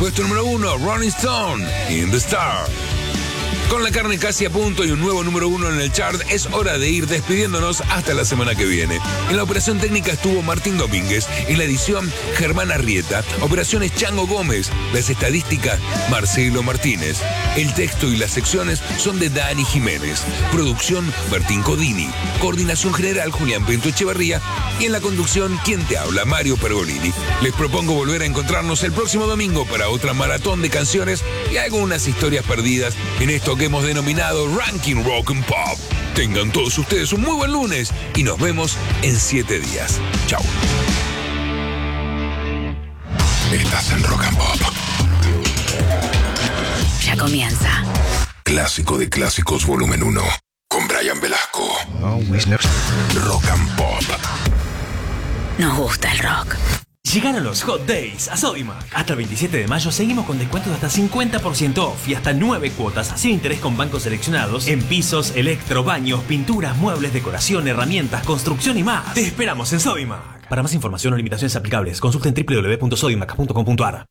Puesto número 1, Rolling Stone, In the Star. Con la carne casi a punto y un nuevo número 1 en el chart, es hora de ir despidiéndonos hasta la semana que viene. En la operación técnica estuvo Martín Domínguez, en la edición Germán Arrieta, operaciones Chango Gómez, las estadísticas Marcelo Martínez. El texto y las secciones son de Dani Jiménez, producción Martín Codini, coordinación general Julián Pinto Echeverría y en la conducción quien te habla, Mario Pergolini. Les propongo volver a encontrarnos el próximo domingo para otra maratón de canciones y algunas historias perdidas en esto que hemos denominado Ranking Rock and Pop. Tengan todos ustedes un muy buen lunes y nos vemos en 7 días. Chau. Estás en Rock and Pop. Ya comienza. Clásico de clásicos, volumen 1. Con Brian Velasco. Rock and Pop. Nos gusta el rock. Llegaron los Hot Days a Sodimac. Hasta el 27 de mayo seguimos con descuentos de hasta 50% off y hasta 9 cuotas sin interés con bancos seleccionados en pisos, electro, baños, pinturas, muebles, decoración, herramientas, construcción y más. Te esperamos en Sodimac. Para más información o limitaciones aplicables, consulten www.sodimac.com.ar.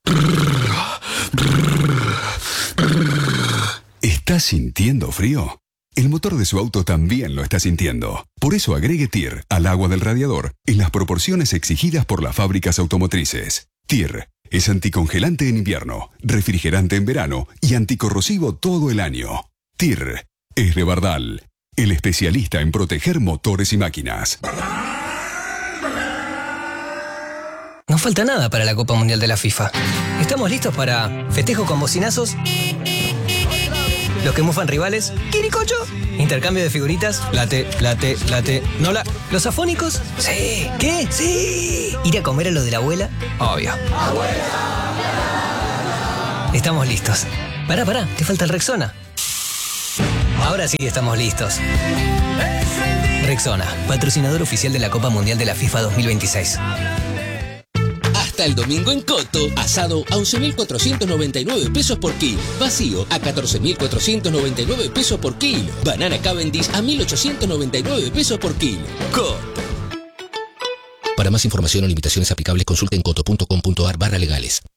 ¿Estás sintiendo frío? El motor de su auto también lo está sintiendo. Por eso agregue TIR al agua del radiador en las proporciones exigidas por las fábricas automotrices. TIR es anticongelante en invierno, refrigerante en verano y anticorrosivo todo el año. TIR es de Bardal, el especialista en proteger motores y máquinas. No falta nada para la Copa Mundial de la FIFA. ¿Estamos listos para festejo con bocinazos? Los que mufan rivales, ¿quiricocho? Intercambio de figuritas, late. ¿No la? ¿Los afónicos? Sí. ¿Qué? Sí. ¿Ir a comer a lo de la abuela? Obvio. Estamos listos. Pará, te falta el Rexona. Ahora sí estamos listos. Rexona, patrocinador oficial de la Copa Mundial de la FIFA 2026. Hasta el domingo en Coto, asado a 11.499 pesos por kilo, vacío a 14.499 pesos por kilo, banana Cavendish a 1.899 pesos por kilo. Coto. Para más información o limitaciones aplicables, consulten coto.com.ar/legales.